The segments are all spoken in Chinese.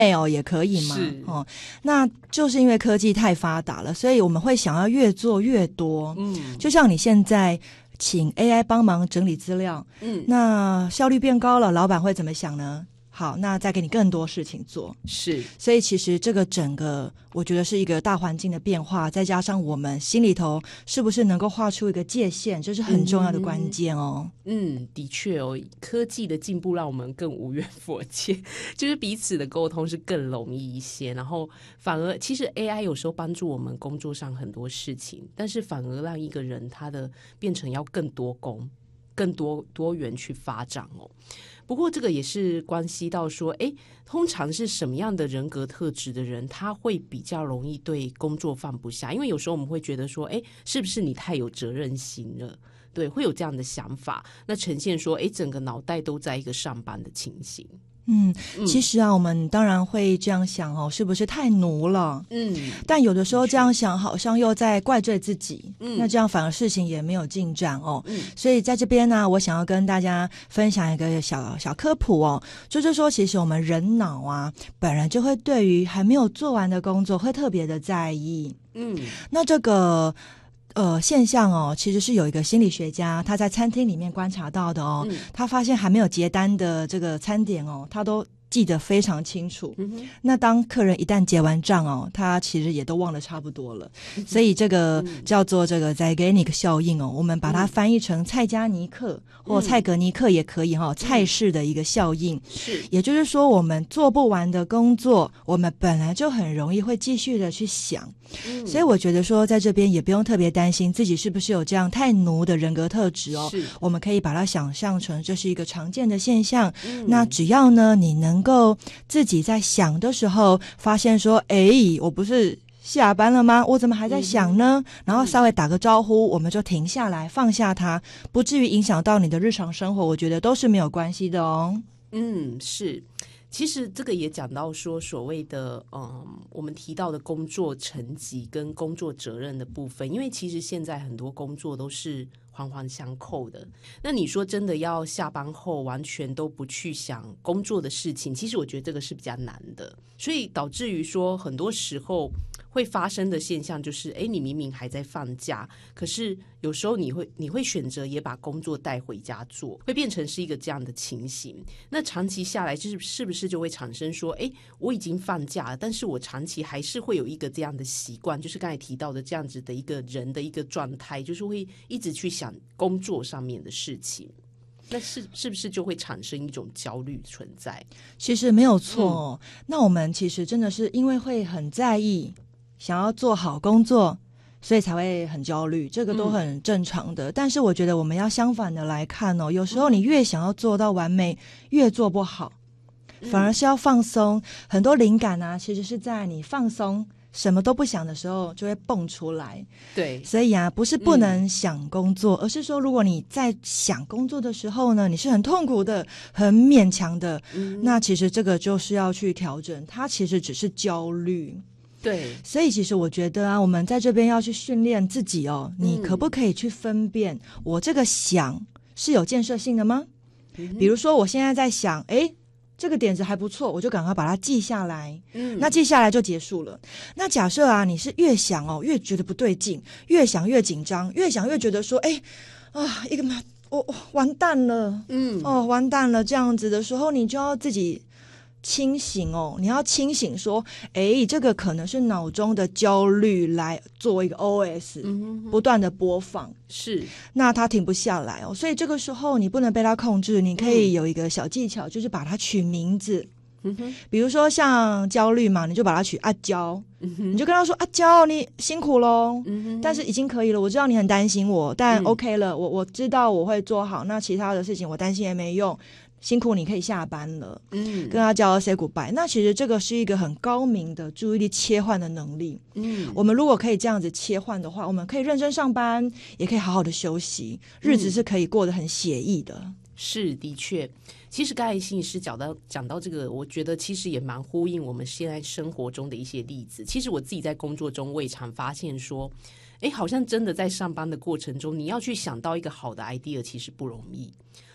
Gmail 也可以嘛，那就是因为科技太发达了，所以我们会想要越做越多。就像你现在请 AI 帮忙整理资料，那效率变高了，老板会怎么想呢？好，那再给你更多事情做。 是， 所以其实这个整个我觉得是一个大环境的变化，再加上我们心里头是不是能够画出一个界限，这是很重要的关键哦。 的确哦，科技的进步让我们更无远弗届，就是彼此的沟通是更容易一些，然后反而其实 AI 有时候帮助我们工作上很多事情，但是反而让一个人他的变成要更多工更多元去发展哦。不过这个也是关系到说，通常是什么样的人格特质的人他会比较容易对工作放不下，因为有时候我们会觉得说，是不是你太有责任心了，对，会有这样的想法，那呈现说整个脑袋都在一个上班的情形。 其实啊，我们当然会这样想哦，是不是太奴了？但有的时候这样想，好像又在怪罪自己。那这样反而事情也没有进展哦。所以在这边呢，我想要跟大家分享一个小科普哦，就是说，其实我们人脑啊，本来就会对于还没有做完的工作会特别的在意。那这个现象哦，其实是有一个心理学家他在餐厅里面观察到的哦，他发现还没有结单的这个餐点哦，他都记得非常清楚。那当客人一旦结完账哦，他其实也都忘得差不多了。所以这个叫做这个 Zeigarnik 效应哦，我们把它翻译成蔡加尼克或蔡格尼克也可以哈，蔡氏的一个效应。 是， 也就是说，我们做不完的工作，我们本来就很容易会继续的去想。所以我觉得说，在这边也不用特别担心自己是不是有这样太奴的人格特质哦。我们可以把它想象成这是一个常见的现象。那只要呢，你能够自己在想的时候发现说，我不是下班了吗？我怎么还在想呢？然后稍微打个招呼，我们就停下来放下它，不至于影响到你的日常生活，我觉得都是没有关系的哦。 是。其实这个也讲到说，所谓的我们提到的工作层级跟工作责任的部分，因为其实现在很多工作都是环环相扣的。那你说真的要下班后完全都不去想工作的事情，其实我觉得这个是比较难的，所以导致于说很多时候会发生的现象就是，你明明还在放假，可是有时候你会选择也把工作带回家做，会变成是一个这样的情形。那长期下来，是不是就会产生说，我已经放假了，但是我长期还是会有一个这样的习惯，就是刚才提到的这样子的一个人的一个状态，就是会一直去想工作上面的事情。那是不是就会产生一种焦虑存在？ 其实没有错那我们其实真的是因为会很在意，想要做好工作，所以才会很焦虑，这个都很正常的。但是我觉得我们要相反的来看哦，有时候你越想要做到完美，越做不好，反而是要放松。很多灵感啊，其实是在你放松什么都不想的时候就会蹦出来。 对， 所以啊，不是不能想工作，而是说如果你在想工作的时候呢，你是很痛苦的，很勉强的，那其实这个就是要去调整，它其实只是焦虑。 对， 所以其实我觉得啊，我们在这边要去训练自己哦，你可不可以去分辨我这个想是有建设性的吗？比如说我现在在想，这个点子还不错，我就赶快把它记下来。那记下来就结束了。那假设啊，你是越想哦越觉得不对劲，越想越紧张，越想越觉得说，一个嘛，完蛋了，完蛋了，这样子的时候，你就要自己清醒哦，你要清醒说，这个可能是脑中的焦虑来做一个 OS，不断的播放， 是， 那它停不下来哦，所以这个时候你不能被它控制，你可以有一个小技巧，就是把它取名字。比如说像焦虑嘛，你就把它取阿焦，你就跟他说阿焦，你辛苦咯，但是已经可以了，我知道你很担心我，但 OK 了，我知道我会做好，那其他的事情我担心也没用，辛苦你可以下班了，跟他叫 say goodbye。那其实这个是一个很高明的注意力切换的能力。我们如果可以这样子切换的话，我们可以认真上班，也可以好好的休息，日子是可以过得很写意的。 是，的确，其实刚才心理师讲到这个，我觉得其实也蛮呼应我们现在生活中的一些例子。其实我自己在工作中，我也常发现说，好像真的在上班的过程中，你要去想到一个好的 idea 其实不容易。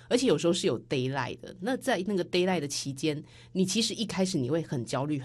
而且有时候是有 daylight 的。那在那个 daylight 的期间，你其实一开始你会很焦虑